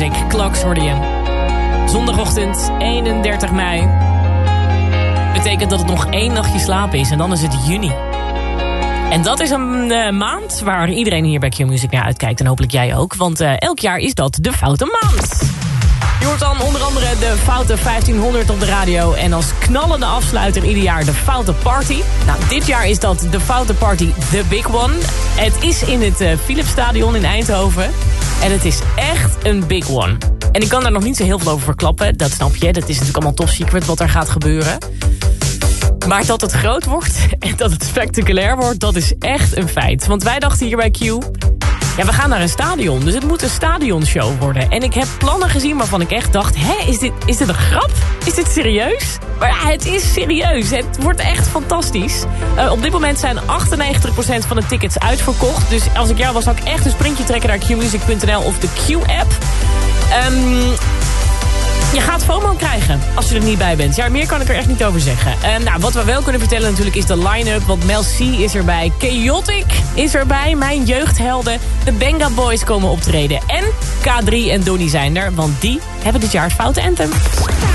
Music. Clocks hoorde je. Zondagochtend 31 mei. Betekent dat het nog 1 nachtje slapen is en dan is het juni. En dat is een maand waar iedereen hier bij Q-Music naar uitkijkt. En hopelijk jij ook, want elk jaar is dat de Foute Maand. Je hoort dan onder andere de Foute 1500 op de radio. En als knallende afsluiter ieder jaar de Foute Party. Nou, dit jaar is dat de Foute Party The Big One. Het is in het Philipsstadion in Eindhoven. En het is echt een big one. En ik kan daar nog niet zo heel veel over verklappen. Dat snap je, dat is natuurlijk allemaal top secret wat er gaat gebeuren. Maar dat het groot wordt en dat het spectaculair wordt, dat is echt een feit. Want wij dachten hier bij Q, ja, we gaan naar een stadion. Dus het moet een stadionshow worden. En ik heb plannen gezien waarvan ik echt dacht, is dit een grap? Is dit serieus? Maar ja, het is serieus. Het wordt echt fantastisch. Op dit moment zijn 98% van de tickets uitverkocht. Dus als ik jou was, zou ik echt een sprintje trekken naar qmusic.nl of de Q-app. Je gaat FOMO krijgen als je er niet bij bent. Ja, meer kan ik er echt niet over zeggen. Nou, wat we wel kunnen vertellen natuurlijk is de line-up. Want Mel C is erbij. Chaotic is erbij. Mijn jeugdhelden. De Benga Boys komen optreden. En K3 en Donnie zijn er. Want die hebben dit jaar het Foute Anthem.